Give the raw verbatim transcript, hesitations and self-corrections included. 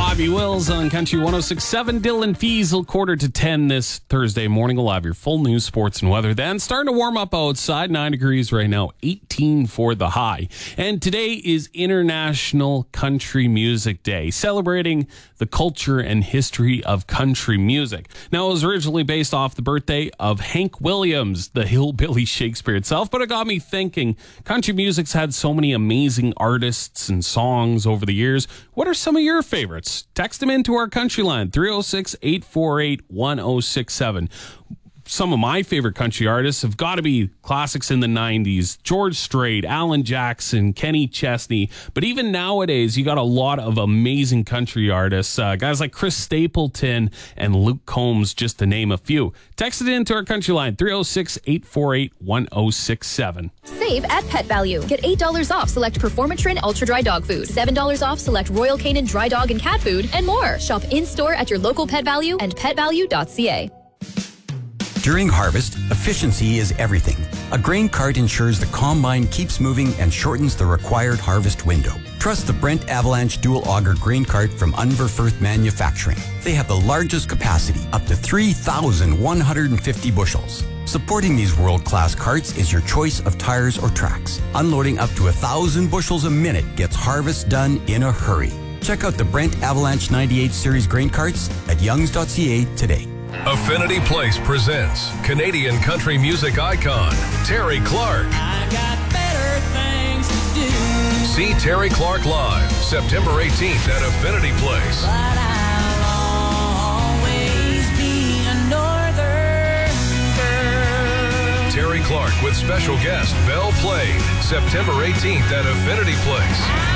Bobby Wills on Country one oh six point seven. Dylan Fiesel, quarter to ten this Thursday morning. We'll have your full news, sports, and weather then. Starting to warm up outside, nine degrees right now, eighteen for the high. And today is International Country Music Day, celebrating the culture and history of country music. Now, it was originally based off the birthday of Hank Williams, the hillbilly Shakespeare itself, but it got me thinking, country music's had so many amazing artists and songs over the years. What are some of your favorites? Text them into our country line, three oh six, eight four eight, one oh six seven. Some of my favorite country artists have got to be classics in the nineties. George Strait, Alan Jackson, Kenny Chesney. But even nowadays, you got a lot of amazing country artists. Uh, guys like Chris Stapleton and Luke Combs, just to name a few. Text it into our country line, three oh six, eight four eight, one oh six seven. Save at Pet Value. Get eight dollars off select Performatrin Ultra Dry Dog Food, seven dollars off select Royal Canin Dry Dog and Cat Food, and more. Shop in-store at your local Pet Value and pet value dot c a. During harvest, efficiency is everything. A grain cart ensures the combine keeps moving and shortens the required harvest window. Trust the Brent Avalanche Dual Auger Grain Cart from Unverfirth Manufacturing. They have the largest capacity, up to three thousand one hundred fifty bushels. Supporting these world-class carts is your choice of tires or tracks. Unloading up to one thousand bushels a minute gets harvest done in a hurry. Check out the Brent Avalanche ninety-eight Series grain carts at youngs dot c a today. Affinity Place presents Canadian country music icon Terry Clark. I got better things to do. See Terry Clark live September eighteenth at Affinity Place. But I'll always be a northern girl. Terry Clark with special guest Belle Plain September eighteenth at Affinity Place.